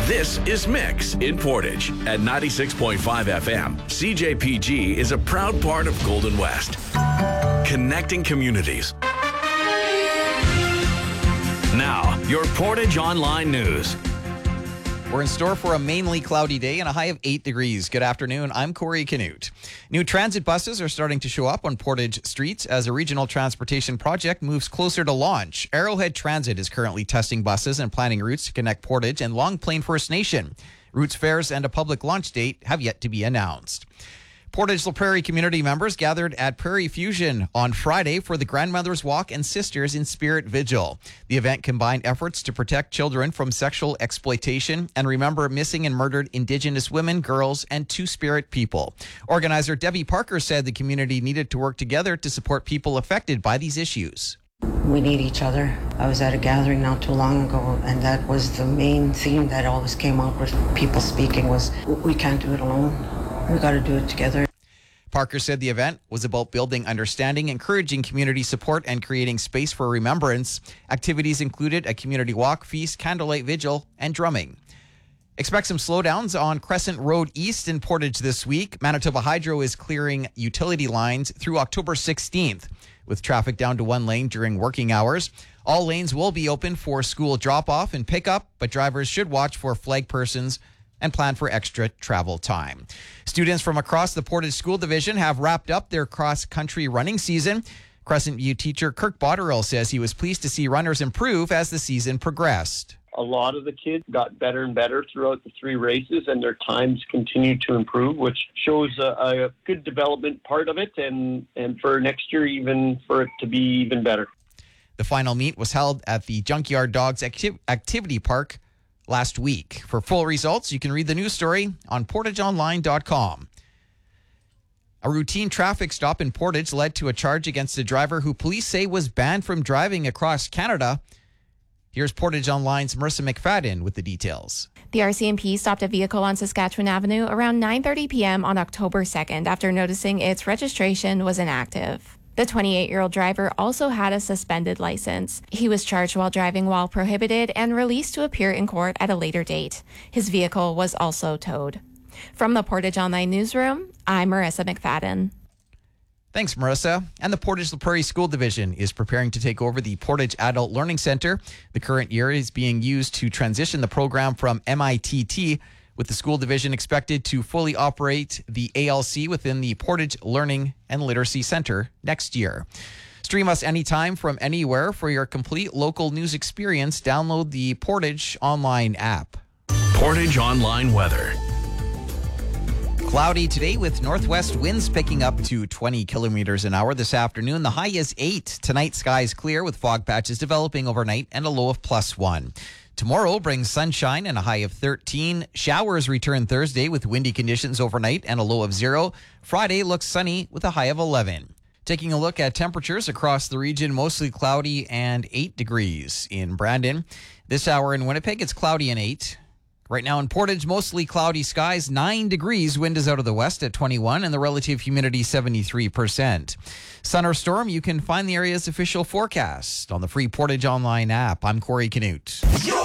This is Mix in Portage at 96.5 FM. CJPG is a proud part of Golden West, connecting communities. Now, your Portage Online News. We're in store for a mainly cloudy day and a high of 8 degrees. Good afternoon. I'm Corey Canute. New transit buses are starting to show up on Portage streets as a regional transportation project moves closer to launch. Arrowhead Transit is currently testing buses and planning routes to connect Portage and Long Plain First Nation. Routes, fares, and a public launch date have yet to be announced. Portage La Prairie community members gathered at Prairie Fusion on Friday for the Grandmother's Walk and Sisters in Spirit Vigil. The event combined efforts to protect children from sexual exploitation and remember missing and murdered Indigenous women, girls, and Two-Spirit people. Organizer Debbie Parker said the community needed to work together to support people affected by these issues. We need each other. I was at a gathering not too long ago, and that was the main theme that always came out with people speaking was, we can't do it alone. We got to do it together. Parker said the event was about building understanding, encouraging community support, and creating space for remembrance. Activities included a community walk, feast, candlelight vigil, and drumming. Expect some slowdowns on Crescent Road East in Portage this week. Manitoba Hydro is clearing utility lines through October 16th, with traffic down to one lane during working hours. All lanes will be open for school drop-off and pickup, but drivers should watch for flag persons and plan for extra travel time. Students from across the Portage School Division have wrapped up their cross-country running season. Crescent View teacher Kirk Botterill says he was pleased to see runners improve as the season progressed. A lot of the kids got better and better throughout the three races, and their times continued to improve, which shows a good development part of it, and for next year, even for it to be even better. The final meet was held at the Junkyard Dogs Activity Park last week. For full results, you can read the news story on portageonline.com. A routine traffic stop in Portage led to a charge against a driver who police say was banned from driving across Canada. Here's Portage Online's Marissa McFadden with the details. The RCMP stopped a vehicle on Saskatchewan Avenue around 9:30 p.m. on October 2nd after noticing its registration was inactive. The 28-year-old driver also had a suspended license. He was charged while driving while prohibited and released to appear in court at a later date. His vehicle was also towed. From the Portage Online newsroom, I'm Marissa McFadden. Thanks, Marissa. And the Portage La Prairie School Division is preparing to take over the Portage Adult Learning Center. The current year is being used to transition the program from MITT, with the school division expected to fully operate the ALC within the Portage Learning and Literacy Center next year. Stream us anytime from anywhere for your complete local news experience. Download the Portage Online app. Portage Online weather. Cloudy today with northwest winds picking up to 20 kilometers an hour this afternoon. The high is 8. Tonight, skies clear with fog patches developing overnight and a low of +1. Tomorrow brings sunshine and a high of 13. Showers return Thursday with windy conditions overnight and a low of 0. Friday looks sunny with a high of 11. Taking a look at temperatures across the region, mostly cloudy and 8 degrees in Brandon. This hour in Winnipeg, it's cloudy and 8. Right now in Portage, mostly cloudy skies, 9 degrees. Wind is out of the west at 21 and the relative humidity 73%. Sun or storm, you can find the area's official forecast on the free Portage Online app. I'm Corey Canute.